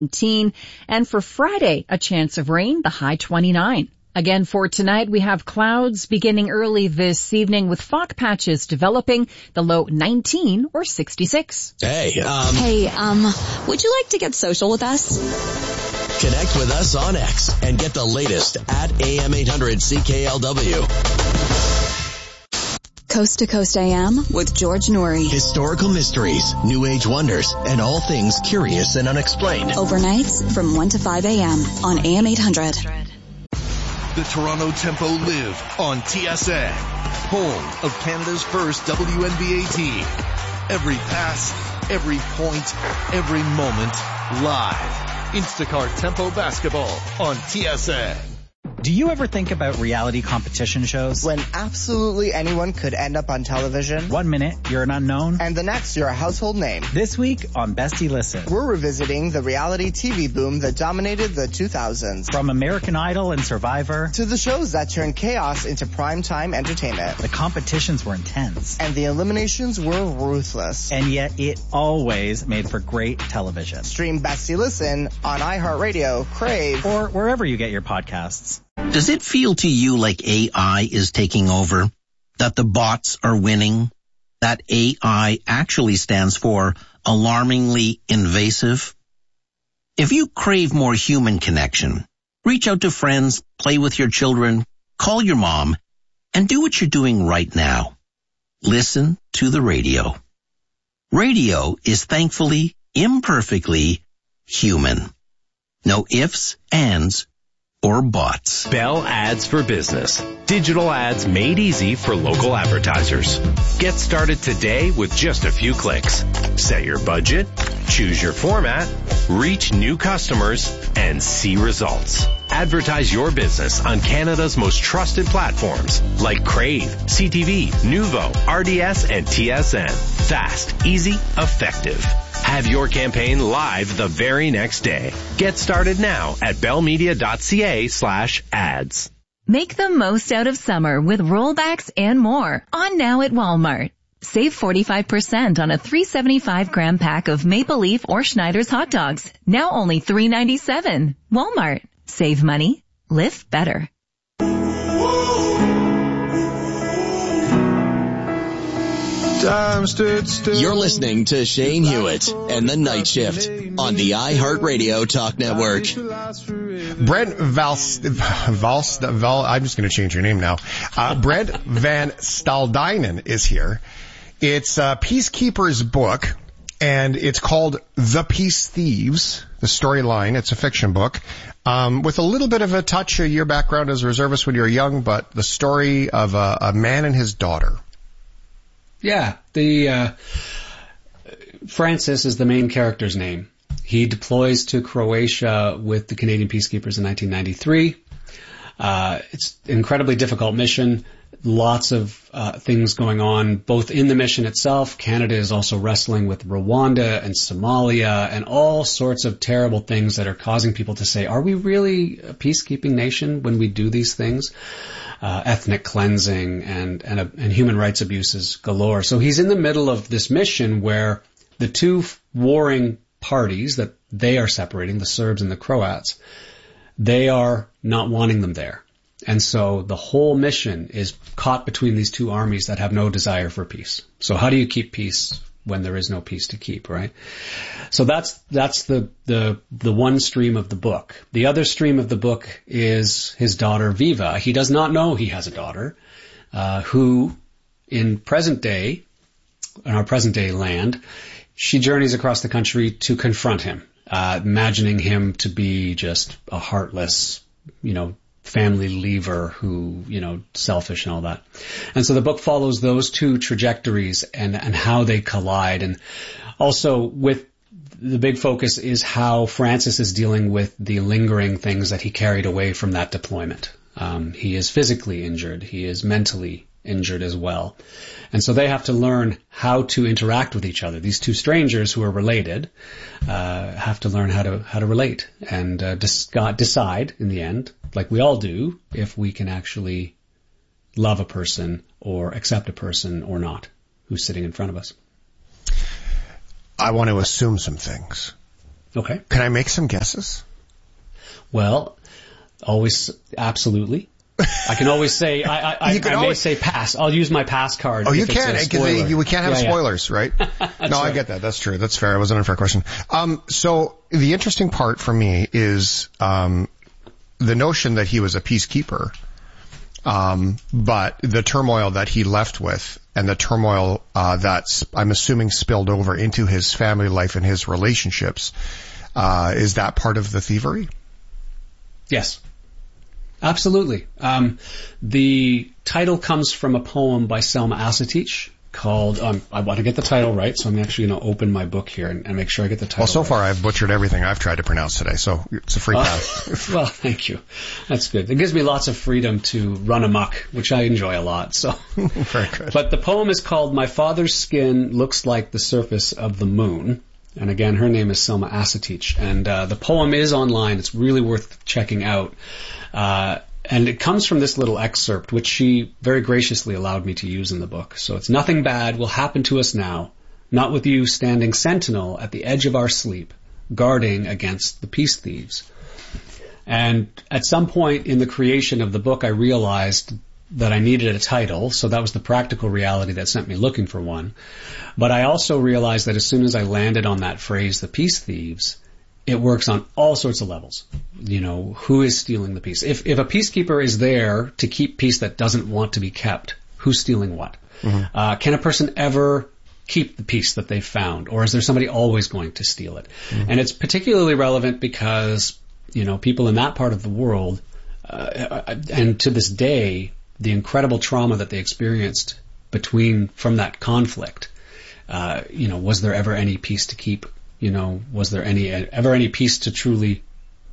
19. And for Friday, a chance of rain, the high 29. Again, for tonight, we have clouds beginning early this evening with fog patches developing, the low 19 or 66. Hey, would you like to get social with us? Connect with us on X and get the latest at AM800CKLW. Coast to Coast AM with George Noory. Historical mysteries, New Age wonders, and all things curious and unexplained. Overnights from 1 to 5 a.m. on AM 800. The Toronto Tempo live on TSN, home of Canada's first WNBA team. Every pass, every point, every moment, live. Instacart Tempo Basketball on TSN. Do you ever think about reality competition shows? When absolutely anyone could end up on television. 1 minute, you're an unknown. And the next, you're a household name. This week on Bestie Listen, we're revisiting the reality TV boom that dominated the 2000s. From American Idol and Survivor to the shows that turned chaos into primetime entertainment. The competitions were intense. And the eliminations were ruthless. And yet it always made for great television. Stream Bestie Listen on iHeartRadio, Crave, or wherever you get your podcasts. Does it feel to you like AI is taking over? That the bots are winning? That AI actually stands for alarmingly invasive? If you crave more human connection, reach out to friends, play with your children, call your mom, and do what you're doing right now. Listen to the radio. Radio is thankfully, imperfectly human. No ifs, ands, or bots. Bell Ads for Business. Digital ads made easy for local advertisers. Get started today with just a few clicks. Set your budget, choose your format, reach new customers, and see results. Advertise your business on Canada's most trusted platforms like Crave, CTV, Nuvo, RDS, and TSN. Fast, easy, effective. Have your campaign live the very next day. Get started now at bellmedia.ca/ads. Make the most out of summer with rollbacks and more on now at Walmart. Save 45% on a 375-gram pack of Maple Leaf or Schneider's hot dogs. Now only $3.97. Walmart. Save money. Live better. Time stood still. You're listening to Shane Hewitt and the Night Shift on the iHeartRadio Talk Network. Brent I'm just going to change your name now. Brent Van Staldinen is here. It's Peacekeeper's book, and it's called The Peace Thieves, the storyline. It's a fiction book, with a little bit of a touch of your background as a reservist when you were young, but the story of a man and his daughter. Yeah, Francis is the main character's name. He deploys to Croatia with the Canadian Peacekeepers in 1993. It's an incredibly difficult mission. Lots of things going on, both in the mission itself. Canada is also wrestling with Rwanda and Somalia and all sorts of terrible things that are causing people to say, are we really a peacekeeping nation when we do these things? Ethnic cleansing and human rights abuses galore. So he's in the middle of this mission where the two warring parties that they are separating, the Serbs and the Croats, they are not wanting them there. And so the whole mission is caught between these two armies that have no desire for peace. So how do you keep peace when there is no peace to keep, right? So that's the one stream of the book. The other stream of the book is his daughter Viva. He does not know he has a daughter, who in our present day land, she journeys across the country to confront him, imagining him to be just a heartless, family leaver who, selfish and all that. And so the book follows those two trajectories and how they collide. And also with the big focus is how Francis is dealing with the lingering things that he carried away from that deployment. He is physically injured. He is mentally injured as well. And so they have to learn how to interact with each other. These two strangers who are related have to learn how to relate and decide in the end, like we all do, if we can actually love a person or accept a person or not who's sitting in front of us. I want to assume some things. Okay. Can I make some guesses? Well, always, absolutely. I can always say, I may say pass. I'll use my pass card. Oh, you can, because we can't have spoilers, right? No, right. I get that. That's true. That's fair. It was an unfair question. So the interesting part for me is, the notion that he was a peacekeeper, but the turmoil that he left with and the turmoil, that I'm assuming spilled over into his family life and his relationships, is that part of the thievery? Yes. Absolutely. The title comes from a poem by Selma Asatich called, I want to get the title right, so I'm actually going to open my book here and make sure I get the title Well, so right. far I've butchered everything I've tried to pronounce today, so it's a free pass. Well, thank you. That's good. It gives me lots of freedom to run amok, which I enjoy a lot. So, very good. But the poem is called My Father's Skin Looks Like the Surface of the Moon. And again, her name is Selma Asatich. And the poem is online. It's really worth checking out. And it comes from this little excerpt, which she very graciously allowed me to use in the book. So it's nothing bad will happen to us now, not with you standing sentinel at the edge of our sleep, guarding against the peace thieves. And at some point in the creation of the book, I realized that I needed a title, so that was the practical reality that sent me looking for one. But I also realized that as soon as I landed on that phrase, the peace thieves, it works on all sorts of levels. You know, who is stealing the peace? If a peacekeeper is there to keep peace that doesn't want to be kept, who's stealing what? Mm-hmm. Can a person ever keep the peace that they've found, or is there somebody always going to steal it? Mm-hmm. And it's particularly relevant because, you know, people in that part of the world, and to this day, the incredible trauma that they experienced from that conflict, you know, was there ever any peace to keep? You know, was there ever any peace to truly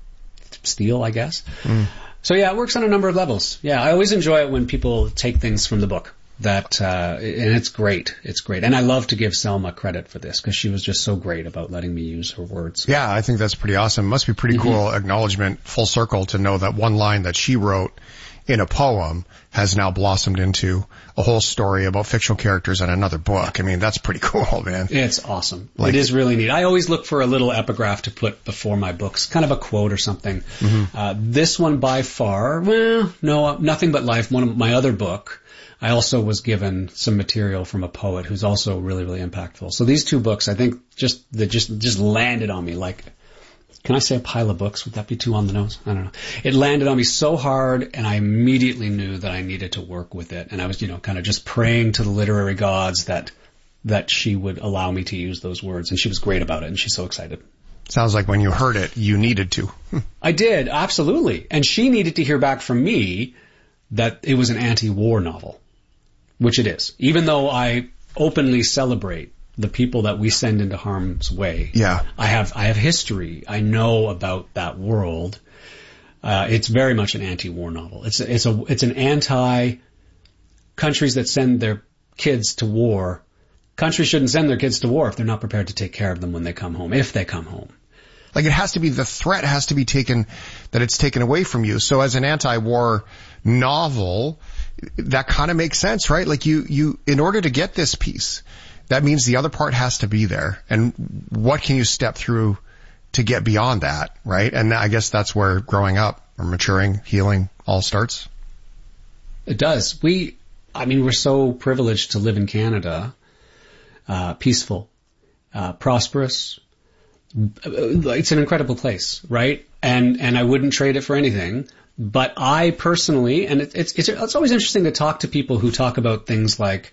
steal, I guess? Mm. So yeah, it works on a number of levels. Yeah, I always enjoy it when people take things from the book. And it's great. It's great. And I love to give Selma credit for this because she was just so great about letting me use her words. Yeah, I think that's pretty awesome. Must be pretty cool acknowledgement, full circle, to know that one line that she wrote in a poem has now blossomed into a whole story about fictional characters in another book. I mean, that's pretty cool, man. It's awesome. It is really neat. I always look for a little epigraph to put before my books, kind of a quote or something. Mm-hmm. This one by far, well, no, Nothing But Life, one of my other book, I also was given some material from a poet who's also really, really impactful. So these two books, I think, just landed on me like, can I say a pile of books? Would that be too on the nose? I don't know. It landed on me so hard, and I immediately knew that I needed to work with it. And I was, you know, kind of just praying to the literary gods that she would allow me to use those words. And she was great about it, and she's so excited. Sounds like when you heard it, you needed to. I did, absolutely. And she needed to hear back from me that it was an anti-war novel, which it is. Even though I openly celebrate the people that we send into harm's way. Yeah. I have history. I know about that world. It's very much an anti-war novel. It's an anti-countries that send their kids to war. Countries shouldn't send their kids to war if they're not prepared to take care of them when they come home, if they come home. Like it has to be, the threat has to be taken away from you. So as an anti-war novel, that kind of makes sense, right? Like you, in order to get this piece, that means the other part has to be there. And what can you step through to get beyond that, right? And I guess that's where growing up or maturing, healing all starts. It does. We're so privileged to live in Canada, peaceful, prosperous. It's an incredible place, right? And I wouldn't trade it for anything. But I personally, and it's always interesting to talk to people who talk about things like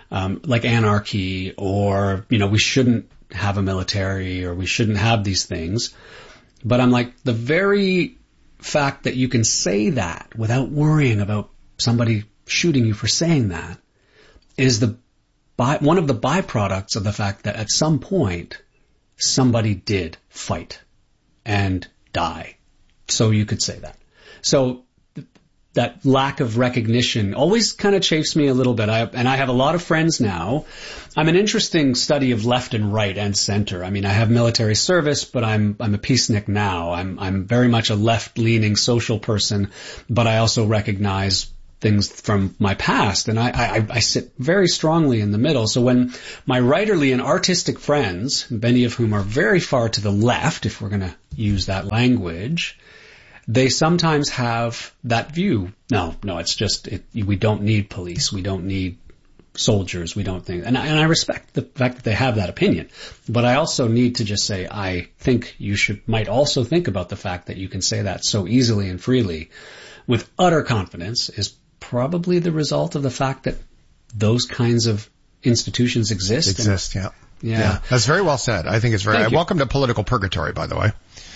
anarchy, or, you know, we shouldn't have a military, or we shouldn't have these things. But I'm like, the very fact that you can say that without worrying about somebody shooting you for saying that is one of the byproducts of the fact that at some point somebody did fight and die. So you could say that. So that lack of recognition always kind of chafes me a little bit. I have a lot of friends now. I'm an interesting study of left and right and center. I mean, I have military service, but I'm a peacenik now. I'm very much a left-leaning social person, but I also recognize things from my past, and I sit very strongly in the middle. So when my writerly and artistic friends, many of whom are very far to the left, if we're going to use that language, they sometimes have that view. No, it's just, we don't need police. We don't need soldiers. We don't think, and I respect the fact that they have that opinion, but I also need to just say, I think you might also think about the fact that you can say that so easily and freely with utter confidence is probably the result of the fact that those kinds of institutions exist. Yeah. That's very well said. I think it's very, welcome to political purgatory, by the way.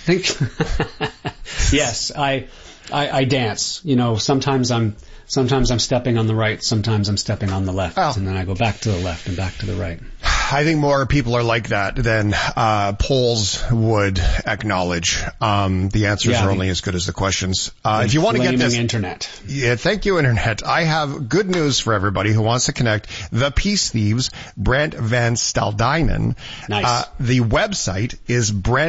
Yes, I dance. Sometimes I'm stepping on the right, sometimes I'm stepping on the left, and then I go back to the left and back to the right. I think more people are like that than polls would acknowledge. The answers are only as good as the questions. If you want to get this internet. Yeah, thank you, internet. I have good news for everybody who wants to connect. The Peace Thieves, Brent Van Staldynen. Nice. The website is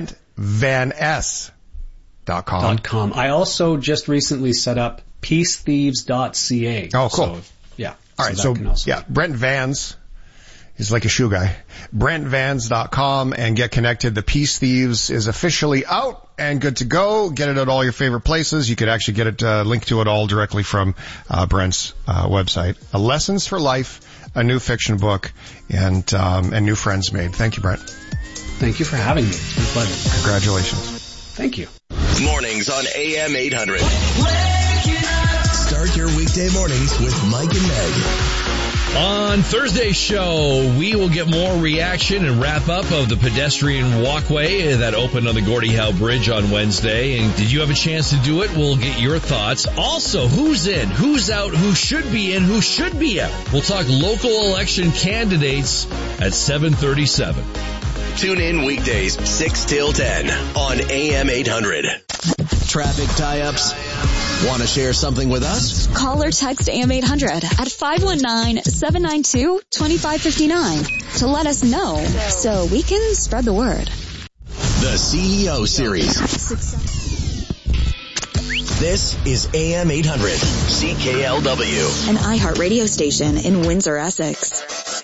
BrentVanS.com. I also just recently set up peacethieves.ca. Oh, cool. So, yeah. All right. So Brent Vans is like a shoe guy. BrentVans.com and get connected. The Peace Thieves is officially out and good to go. Get it at all your favorite places. You could actually get it, linked to it all directly from, Brent's, website. Lessons for Life, a new fiction book, and new friends made. Thank you, Brent. Thank you for having me. It's been a pleasure. Congratulations. Thank you. Mornings on AM 800. Start your weekday mornings with Mike and Meg. On Thursday's show, we will get more reaction and wrap up of the pedestrian walkway that opened on the Gordie Howe Bridge on Wednesday. And did you have a chance to do it? We'll get your thoughts. Also, who's in, who's out, who should be in, who should be out. We'll talk local election candidates at 7:37. Tune in weekdays 6 till 10 on AM 800. Traffic tie-ups? Want to share something with us? Call or text AM 800 at 519-792-2559 to let us know so we can spread the word. The CEO Series. This is AM 800 CKLW. An iHeart radio station in Windsor, Essex.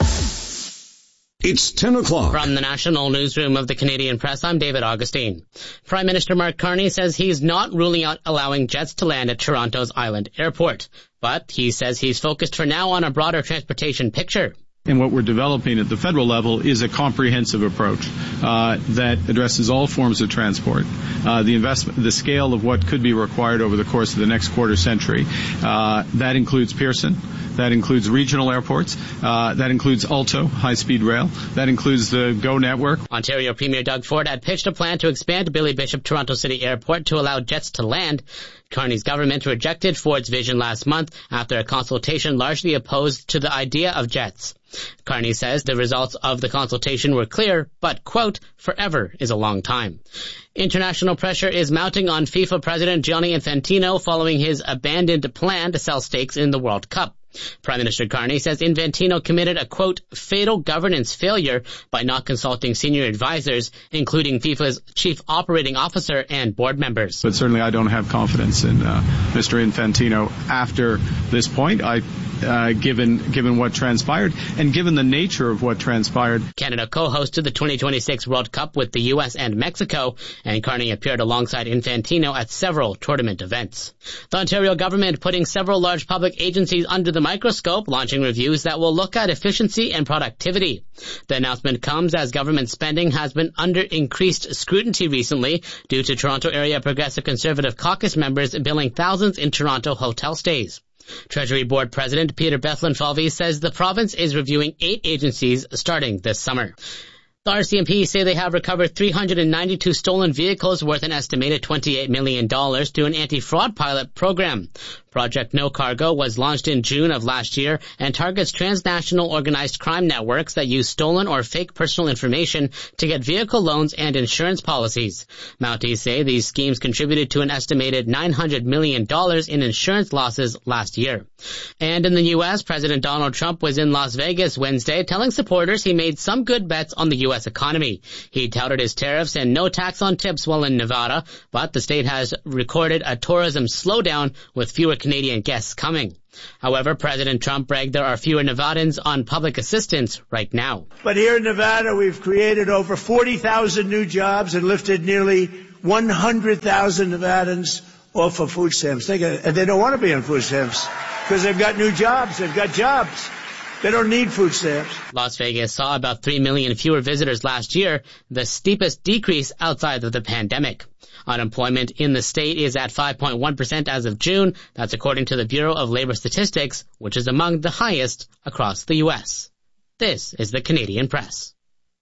It's 10 o'clock. From the National Newsroom of the Canadian Press, I'm David Augustine. Prime Minister Mark Carney says he's not ruling out allowing jets to land at Toronto's Island Airport, but he says he's focused for now on a broader transportation picture. And what we're developing at the federal level is a comprehensive approach that addresses all forms of transport. The scale of what could be required over the course of the next quarter century. That includes Pearson. That includes regional airports. That includes Alto, high-speed rail. That includes the GO network. Ontario Premier Doug Ford had pitched a plan to expand Billy Bishop Toronto City Airport to allow jets to land. Carney's government rejected Ford's vision last month after a consultation largely opposed to the idea of jets. Carney says the results of the consultation were clear, but, quote, forever is a long time. International pressure is mounting on FIFA President Gianni Infantino following his abandoned plan to sell stakes in the World Cup. Prime Minister Carney says Infantino committed a, quote, fatal governance failure by not consulting senior advisors, including FIFA's chief operating officer and board members. But certainly I don't have confidence in Mr. Infantino after this point. Given what transpired and given the nature of what transpired. Canada co-hosted the 2026 World Cup with the U.S. and Mexico, and Carney appeared alongside Infantino at several tournament events. The Ontario government putting several large public agencies under the microscope, launching reviews that will look at efficiency and productivity. The announcement comes as government spending has been under increased scrutiny recently due to Toronto Area Progressive Conservative Caucus members billing thousands in Toronto hotel stays. Treasury Board President Peter Bethlen-Falvey says the province is reviewing 8 agencies starting this summer. The RCMP say they have recovered 392 stolen vehicles worth an estimated $28 million through an anti-fraud pilot program. Project No Cargo was launched in June of last year and targets transnational organized crime networks that use stolen or fake personal information to get vehicle loans and insurance policies. Mounties say these schemes contributed to an estimated $900 million in insurance losses last year. And in the U.S., President Donald Trump was in Las Vegas Wednesday telling supporters he made some good bets on the U.S. economy. He touted his tariffs and no tax on tips while in Nevada, but the state has recorded a tourism slowdown with fewer Canadian guests coming. However, President Trump bragged there are fewer Nevadans on public assistance right now. But here in Nevada, we've created over 40,000 new jobs and lifted nearly 100,000 Nevadans off of food stamps. And they don't want to be on food stamps because they've got new jobs. They've got jobs. They don't need food stamps. Las Vegas saw about 3 million fewer visitors last year, the steepest decrease outside of the pandemic. Unemployment in the state is at 5.1% as of June. That's according to the Bureau of Labor Statistics, which is among the highest across the U.S. This is the Canadian Press.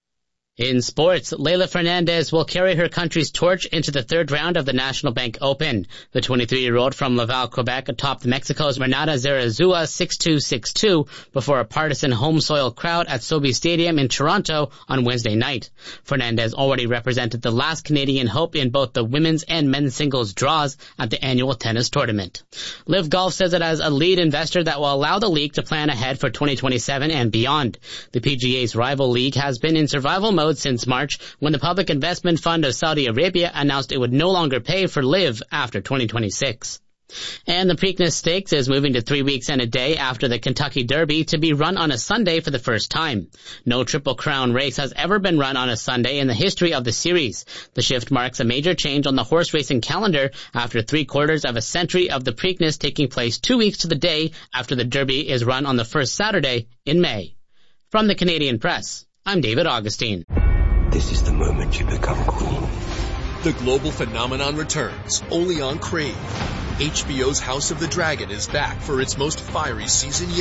In sports, Leylah Fernandez will carry her country's torch into the third round of the National Bank Open. The 23-year-old from Laval, Quebec, topped Mexico's Renata Zarazua 6-2, 6-2 before a partisan home soil crowd at Sobeys Stadium in Toronto on Wednesday night. Fernandez already represented the last Canadian hope in both the women's and men's singles draws at the annual tennis tournament. Liv Golf says it has a lead investor that will allow the league to plan ahead for 2027 and beyond. The PGA's rival league has been in survival mode since March, when the Public Investment Fund of Saudi Arabia announced it would no longer pay for LIV after 2026. And the Preakness Stakes is moving to 3 weeks and a day after the Kentucky Derby to be run on a Sunday for the first time. No Triple Crown race has ever been run on a Sunday in the history of the series. The shift marks a major change on the horse racing calendar after 3/4 of a century of the Preakness taking place 2 weeks to the day after the Derby is run on the first Saturday in May. From the Canadian Press, I'm David Augustine. This is the moment you become queen. The global phenomenon returns, only on Crave. HBO's House of the Dragon is back for its most fiery season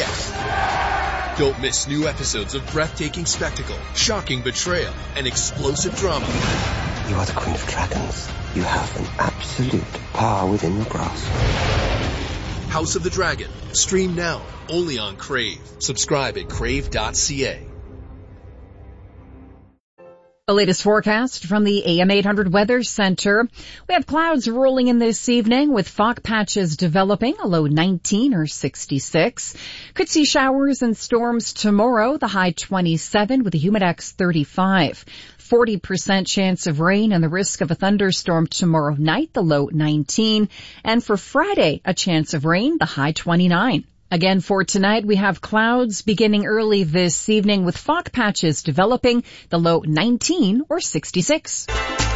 yet. Don't miss new episodes of breathtaking spectacle, shocking betrayal, and explosive drama. You are the Queen of Dragons. You have an absolute power within your grasp. House of the Dragon. Stream now, only on Crave. Subscribe at crave.ca. The latest forecast from the AM 800 Weather Center. We have clouds rolling in this evening with fog patches developing, a low 19 or 66. Could see showers and storms tomorrow, the high 27 with a humidex 35. 40% chance of rain and the risk of a thunderstorm tomorrow night, the low 19. And for Friday, a chance of rain, the high 29. Again, for tonight, we have clouds beginning early this evening with fog patches developing, the low 19 or 66.